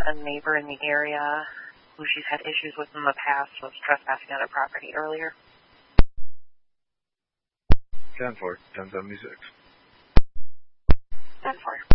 a neighbor in the area who she's had issues with in the past was trespassing on her property earlier. 10-4, 1076. 10-4.